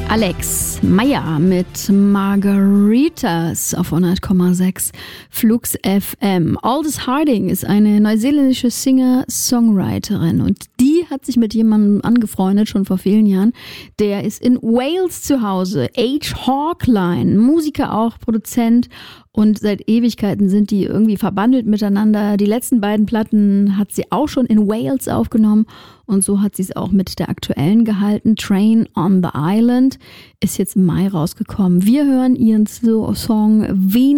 Alex Meyer mit Margaritas auf 100,6 Flux FM. Aldous Harding ist eine neuseeländische Singer-Songwriterin und die hat sich mit jemandem angefreundet, schon vor vielen Jahren. Der ist in Wales zu Hause. H. Hawkline, Musiker auch, Produzent. Und seit Ewigkeiten sind die irgendwie verbandelt miteinander. Die letzten beiden Platten hat sie auch schon in Wales aufgenommen. Und so hat sie es auch mit der aktuellen gehalten. Train on the Island ist jetzt im Mai rausgekommen. Wir hören ihren Song Venus